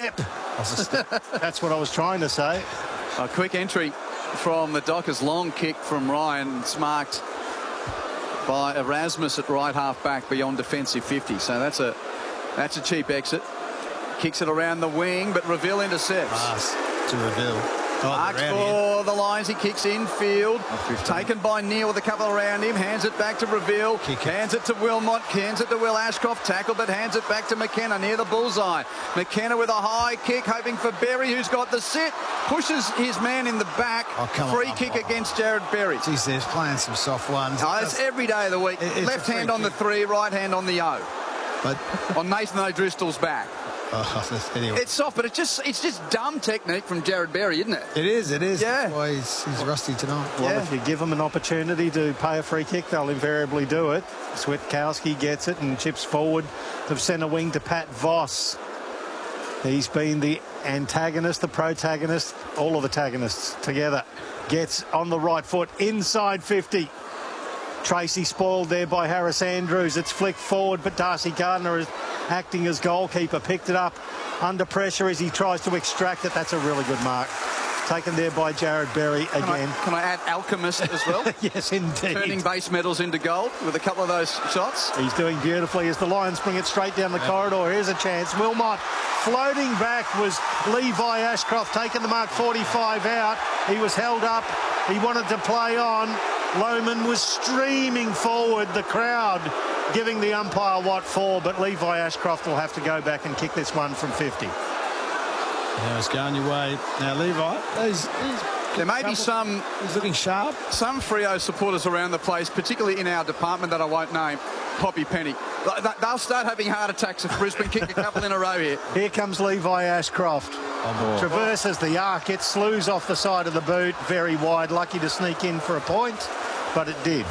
step. That's what I was trying to say. A quick entry from the Dockers. Long kick from Ryan. It's marked by Erasmus at right half back beyond defensive 50. So that's a cheap exit. Kicks it around the wing, but Reveal intercepts. Pass to Reveal. Marks for the Lions. He kicks infield. Taken by Neil with a couple around him. Hands it back to Reveal. Hands it to Wilmot. Hands it to Will Ashcroft. Tackle, but hands it back to McKenna near the bullseye. McKenna with a high kick, hoping for Berry, who's got the sit. Pushes his man in the back. Free kick against Jared Berry. Geez, they're playing some soft ones. It's every day of the week. Left hand on the 3, right hand on the O. But on Nathan O'Driscoll's back. Anyway. It's soft, but it's just dumb technique from Jared Berry, isn't it? It is. Yeah. That's why he's rusty tonight. Well, if you give them an opportunity to pay a free kick, they'll invariably do it. Switkowski gets it and chips forward of centre wing to Pat Voss. He's been the antagonist, the protagonist, all of the antagonists together. Gets on the right foot, inside 50. Tracy spoiled there by Harris Andrews. It's flicked forward, but Darcy Gardner is acting as goalkeeper. Picked it up under pressure as he tries to extract it. That's a really good mark. Taken there by Jared Berry again. Can I add Alchemist as well? Yes, indeed. Turning base medals into gold with a couple of those shots. He's doing beautifully as the Lions bring it straight down the corridor. Here's a chance. Wilmot floating back was Levi Ashcroft, taking the mark 45 out. He was held up. He wanted to play on. Lohman was streaming forward, the crowd giving the umpire what for, but Levi Ashcroft will have to go back and kick this one from 50. Yeah, it's going your way. Now, Levi, there may be some... He's looking sharp. Some Freo supporters around the place, particularly in our department that I won't name, Poppy Penny. They'll start having heart attacks if Brisbane kick a couple in a row here. Here comes Levi Ashcroft. Traverses the arc, gets slews off the side of the boot, very wide, lucky to sneak in for a point, but it did.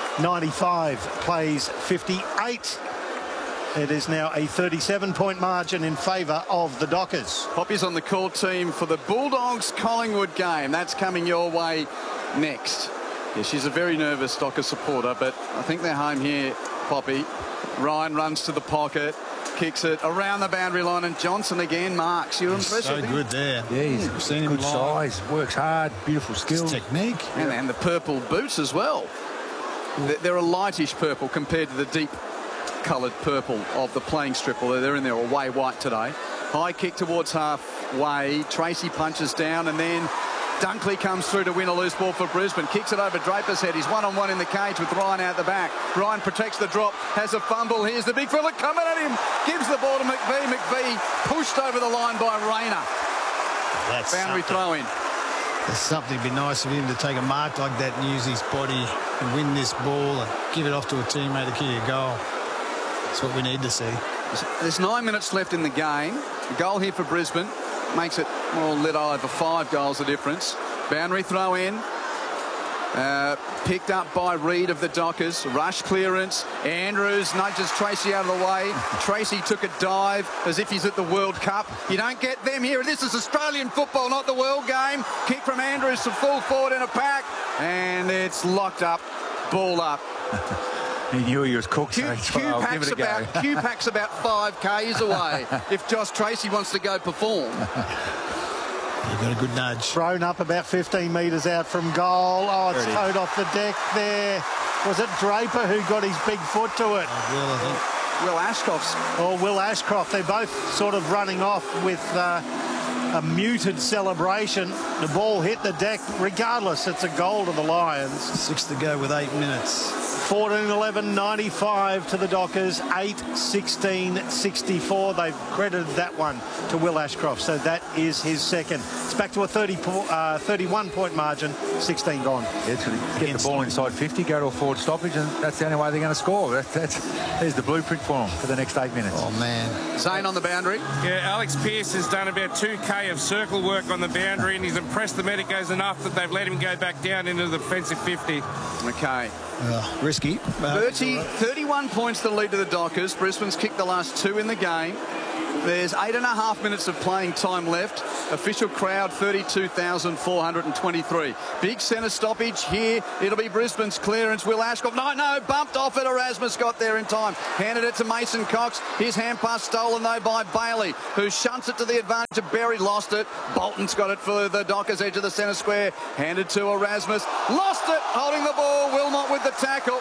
95 plays 58. It is now a 37-point margin in favour of the Dockers. Poppy's on the call team for the Bulldogs-Collingwood game. That's coming your way next. Yeah, she's a very nervous Dockers supporter, but I think they're home here, Poppy. Ryan runs to the pocket, kicks it around the boundary line, and Johnson again marks. You're impressed. So good there. Yeah, he's seen good size, works hard, beautiful skill. Technique. And the purple boots as well. They're a lightish purple compared to the deep coloured purple of the playing strip, although they're in there away white today. High kick towards halfway. Tracy punches down, and then Dunkley comes through to win a loose ball for Brisbane. Kicks it over Draper's head. He's one-on-one in the cage with Ryan out the back. Ryan protects the drop, has a fumble. Here's the big fella coming at him. Gives the ball to McVee. McVee pushed over the line by Rayner. That's boundary throw in. There's something be nice of him to take a mark like that and use his body and win this ball and give it off to a teammate to kick a goal. That's what we need to see. There's 9 minutes left in the game. A goal here for Brisbane makes it more little over 5 goals the difference. Boundary throw in. Picked up by Reid of the Dockers. Rush clearance. Andrews nudges Tracy out of the way. Tracy took a dive as if he's at the World Cup. You don't get them here. This is Australian football, not the world game. Kick from Andrews to full forward in a pack. And it's locked up. Ball up. He knew he was cooked, so I'll give it a go. Q-Pack's about 5 Ks away if Josh Tracy wants to go perform. You got a good nudge. Thrown up about 15 metres out from goal. Oh, it's towed off the deck there. Was it Draper who got his big foot to it? Will, I think. Will Ashcroft's. Or Will Ashcroft. They're both sort of running off with a muted celebration. The ball hit the deck. Regardless, it's a goal to the Lions. 6 to go with 8 minutes. 14-11, 95 to the Dockers, 8-16, 64. They've credited that one to Will Ashcroft, so that is his second. It's back to a 31-point margin, 16 gone. Yeah, get the ball inside 50, go to a forward stoppage, and that's the only way they're going to score. There's the blueprint for them for the next 8 minutes. Oh, man. Zane on the boundary. Yeah, Alex Pearce has done about 2K of circle work on the boundary, and he's impressed the Medicos enough that they've let him go back down into the defensive 50. Okay. Risky. 31 points to lead to the Dockers. Brisbane's kicked the last 2 in the game. There's 8.5 minutes of playing time left. Official crowd 32,423. Big centre stoppage here. It'll be Brisbane's clearance. Will Ashcroft, no, bumped off it. Erasmus got there in time. Handed it to Mason Cox. His hand pass stolen though by Bailey, who shunts it to the advantage of Berry. Lost it. Bolton's got it for the Dockers, edge of the centre square. Handed to Erasmus. Lost it. Holding the ball. Wilmot with the tackle.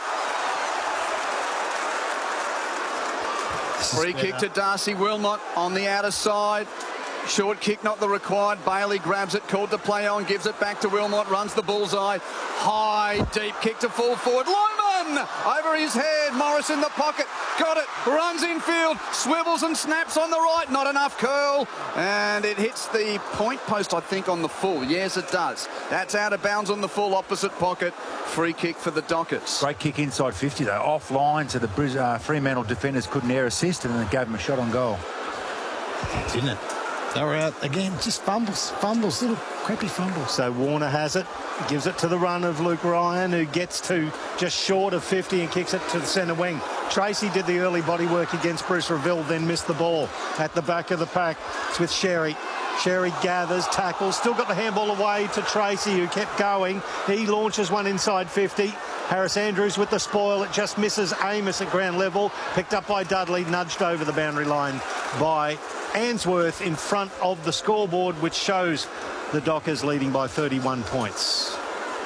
Free kick to Darcy Wilmot on the outer side. Short kick, not the required. Bailey grabs it, called to play on, gives it back to Wilmot, runs the bullseye. High, deep kick to full forward. Lyman over his head. Morris in the pocket. Got it. Runs infield. Swivels and snaps on the right. Not enough curl. And it hits the point post, I think, on the full. Yes, it does. That's out of bounds on the full opposite pocket. Free kick for the Dockers. Great kick inside 50, though. Offline, so the Fremantle defenders couldn't air assist, and then it gave them a shot on goal. Didn't it? They were out again, just fumbles, little crappy fumbles. So Warner has it, gives it to the run of Luke Ryan, who gets to just short of 50 and kicks it to the centre wing. Tracy did the early body work against Bruce Reville, then missed the ball at the back of the pack. It's with Sherry. Sherry gathers, tackles, still got the handball away to Tracy, who kept going. He launches one inside 50. Harris Andrews with the spoil. It just misses Amos at ground level. Picked up by Dudley, nudged over the boundary line by Answorth in front of the scoreboard, which shows the Dockers leading by 31 points.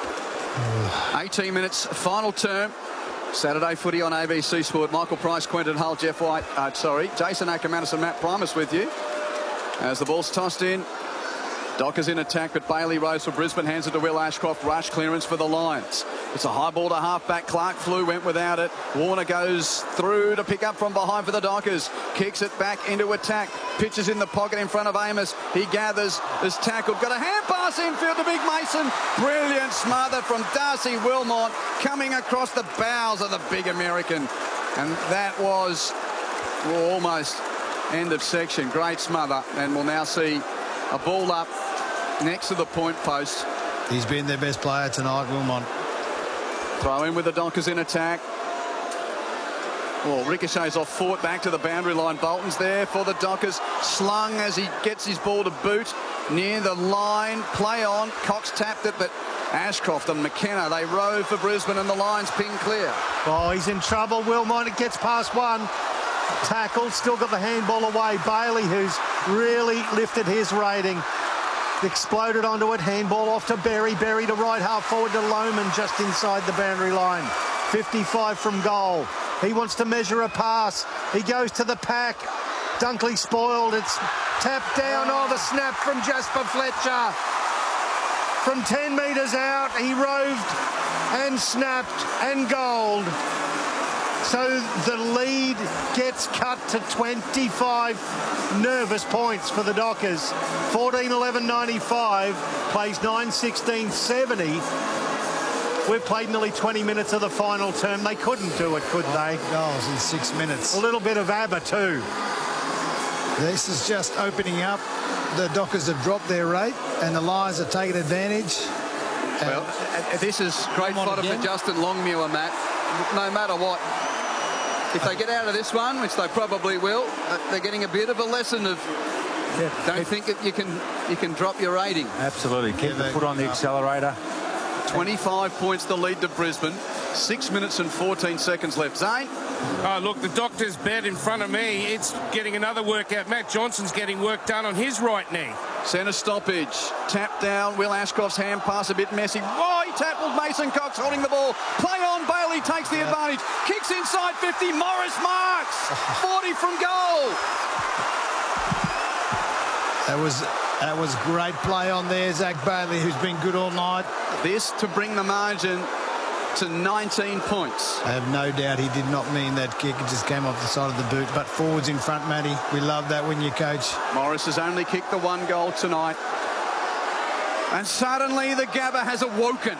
18 minutes, final term. Saturday footy on ABC Sport. Michael Price, Quentin Hull, Jason Ackermanis and Matt Primus with you. As the ball's tossed in, Dockers in attack, but Bailey rose for Brisbane, hands it to Will Ashcroft. Rush clearance for the Lions. It's a high ball to half-back. Clark flew, went without it. Warner goes through to pick up from behind for the Dockers. Kicks it back into attack. Pitches in the pocket in front of Amos. He gathers, is tackled. Got a hand pass infield to Big Mason. Brilliant smother from Darcy Wilmot coming across the bows of the big American. And that was almost end of section. Great smother. And we'll now see a ball up next to the point post. He's been their best player tonight, Wilmot. Throw in with the Dockers in attack. Well, ricochets off Fort back to the boundary line. Bolton's there for the Dockers. Slung as he gets his ball to boot near the line. Play on. Cox tapped it, but Ashcroft and McKenna, they rove for Brisbane, and the Lions ping clear. Oh, he's in trouble. Wilmot, it gets past one. Tackled, still got the handball away. Bailey, who's really lifted his rating, exploded onto it. Handball off to Berry. Berry to right half forward to Lohman just inside the boundary line. 55 from goal. He wants to measure a pass. He goes to the pack. Dunkley spoiled. It's tapped down. Oh, the snap from Jasper Fletcher. From 10 metres out, he roved and snapped and goaled. So the lead gets cut to 25 nervous points for the Dockers. 14-11-95, plays 9-16-70. We've played nearly 20 minutes of the final term. They couldn't do it, could they? Goals in 6 minutes. A little bit of ABBA too. This is just opening up. The Dockers have dropped their rate and the Lions are taking advantage. Well, this is great fodder for Justin Longmuir, Matt. No matter what, if they get out of this one, which they probably will, they're getting a bit of a lesson of don't think that you can drop your rating. Absolutely. Keep the foot on the accelerator. 25 points the lead to Brisbane. 6 minutes and 14 seconds left. Zane? Oh, look, the doctor's bed in front of me. It's getting another workout. Matt Johnson's getting work done on his right knee. Centre stoppage. Tap down. Will Ashcroft's hand pass a bit messy. Oh, he tackled Mason Cox holding the ball. Play on. Bailey takes the advantage. Kicks inside 50. Morris marks. 40 from goal. That was great play on there. Zach Bailey, who's been good all night. This to bring the margin to 19 points. I have no doubt he did not mean that kick. It just came off the side of the boot. But forwards in front, Matty. We love that when you coach. Morris has only kicked the one goal tonight. And suddenly the Gabba has awoken.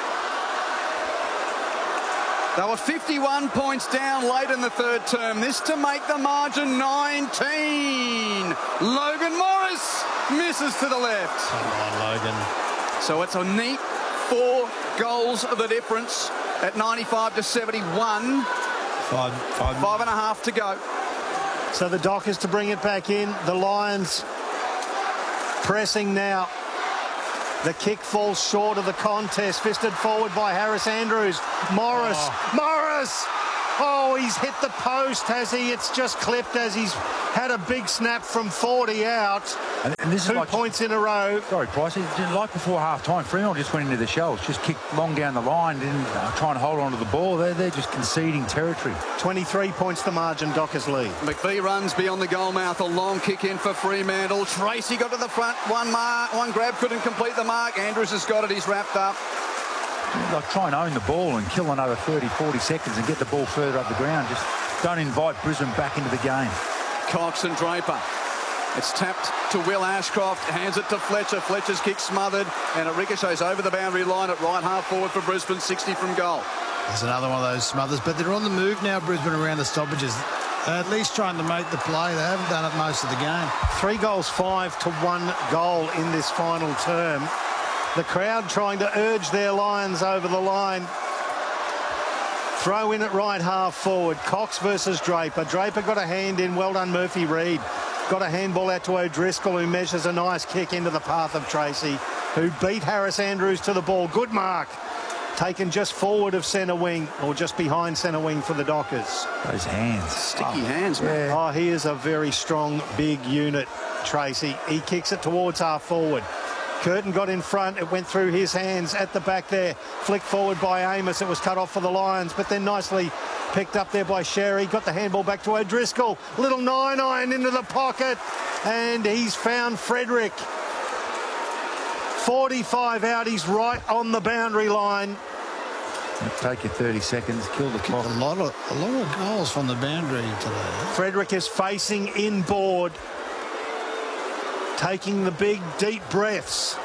They were 51 points down late in the third term. This to make the margin 19. Logan Morris misses to the left. Come on, Logan. So it's a neat 4 goals of the difference at 95 to 71. Five and a half to go. So the Dockers to bring it back in. The Lions pressing now. The kick falls short of the contest. Fisted forward by Harris Andrews. Morris. Oh, he's hit the post, has he? It's just clipped as he's had a big snap from 40 out. And this is 2 points in a row. Sorry, Pricey. Like before half-time, Fremantle just went into the shells, just kicked long down the line, didn't try and hold on to the ball. They're just conceding territory. 23 points the margin, Dockers lead. McVee runs beyond the goal mouth. A long kick in for Fremantle. Tracy got to the front. One grab, couldn't complete the mark. Andrews has got it. He's wrapped up. Like, try and own the ball and kill another 30, 40 seconds and get the ball further up the ground. Just don't invite Brisbane back into the game. Cox and Draper. It's tapped to Will Ashcroft, hands it to Fletcher. Fletcher's kick smothered, and it ricochets over the boundary line at right half forward for Brisbane, 60 from goal. There's another one of those smothers, but they're on the move now, Brisbane, around the stoppages. They're at least trying to make the play. They haven't done it most of the game. 3 goals, 5 to 1 goal in this final term. The crowd trying to urge their Lions over the line. Throw in at right half forward. Cox versus Draper. Draper got a hand in. Well done, Murphy Reid. Got a handball out to O'Driscoll, who measures a nice kick into the path of Tracy, who beat Harris Andrews to the ball. Good mark. Taken just forward of centre wing, or just behind centre wing for the Dockers. Those hands. Sticky hands, man. Oh, he is a very strong, big unit, Tracy. He kicks it towards half forward. Curtin got in front. It went through his hands at the back there. Flicked forward by Amos. It was cut off for the Lions, but then nicely picked up there by Sherry. Got the handball back to O'Driscoll. Little 9-iron into the pocket, and he's found Frederick. 45 out. He's right on the boundary line. Take your 30 seconds, kill the clock. A lot of goals from the boundary today. Frederick is facing inboard, taking the big, deep breaths,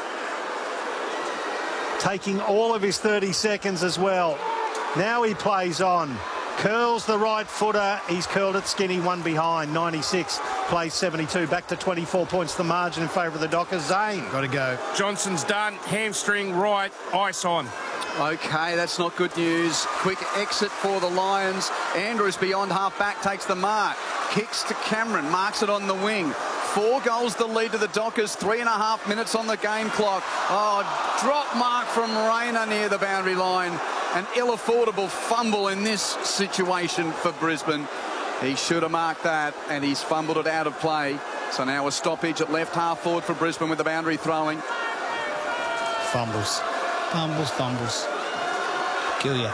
taking all of his 30 seconds as well. Now he plays on. Curls the right footer. He's curled it skinny, one behind. 96, plays 72. Back to 24 points the margin in favour of the Dockers. Zane. Got to go. Johnson's done. Hamstring right. Ice on. Okay, that's not good news. Quick exit for the Lions. Andrews beyond half back takes the mark. Kicks to Cameron. Marks it on the wing. 4 goals the lead to the Dockers. 3.5 minutes on the game clock. Oh, drop mark from Rayner near the boundary line. An ill-affordable fumble in this situation for Brisbane. He should have marked that, and he's fumbled it out of play. So now a stoppage at left half forward for Brisbane with the boundary throwing. Fumbles. Kill ya.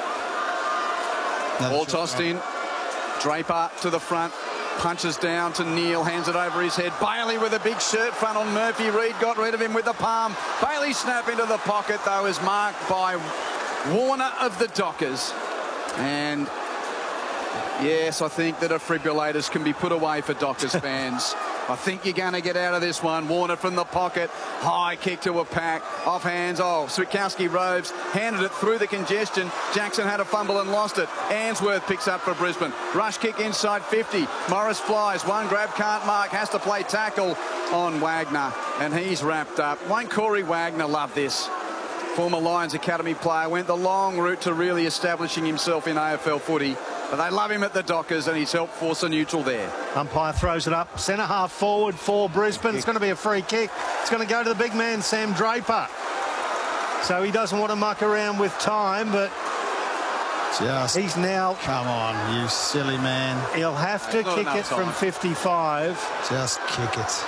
Ball tossed in. Draper to the front. Punches down to Neil, hands it over his head. Bailey with a big shirt front on Murphy. Reid got rid of him with the palm. Bailey snap into the pocket, though, is marked by Warner of the Dockers. And yes, I think that defibrillators can be put away for Dockers fans. I think you're going to get out of this one. Warner from the pocket. High kick to a pack. Off hands. Oh, Switkowski Robes handed it through the congestion. Jackson had a fumble and lost it. Answorth picks up for Brisbane. Rush kick inside 50. Morris flies. One grab, can't mark. Has to play tackle on Wagner. And he's wrapped up. Won't Corey Wagner love this? Former Lions Academy player. Went the long route to really establishing himself in AFL footy. But they love him at the Dockers, and he's helped force a neutral there. Umpire throws it up. Centre half forward for Brisbane. It's going to be a free kick. It's going to go to the big man, Sam Draper. So he doesn't want to muck around with time, but he's now... Come on, you silly man. He'll have to kick it from 55. Just kick it.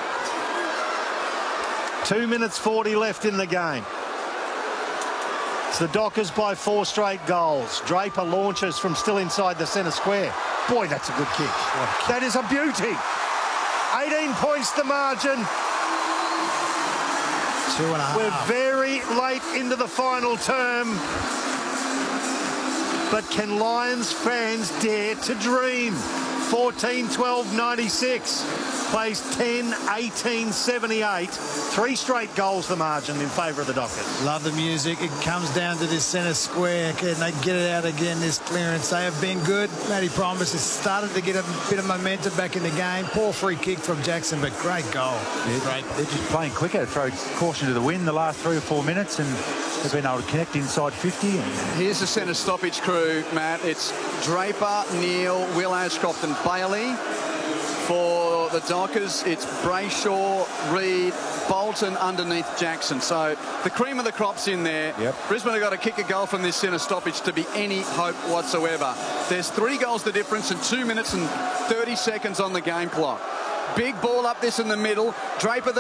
2 minutes 40 left in the game. It's the Dockers by 4 straight goals. Draper launches from still inside the centre square. Boy, that's a good kick. That is a beauty. 18 points the margin. 2.5. We're very late into the final term. But can Lions fans dare to dream? 14-12-96. Plays 10-18-78. 3 straight goals the margin in favour of the Dockers. Love the music. It comes down to this centre square. Can they get it out again, this clearance? They have been good. Matty Promise has started to get a bit of momentum back in the game. Poor free kick from Jackson, but great goal. They're just playing quicker. Throw caution to the wind the last 3 or 4 minutes, and they've been able to connect inside 50. Here's the centre stoppage crew, Matt. It's Draper, Neil, Will Ashcroft and Bailey. For the Dockers, it's Brayshaw, Reid, Bolton underneath Jackson. So the cream of the crop's in there. Yep. Brisbane have got to kick a goal from this centre stoppage to be any hope whatsoever. There's 3 goals the difference and 2 minutes and 30 seconds on the game clock. Big ball up this in the middle. Draper the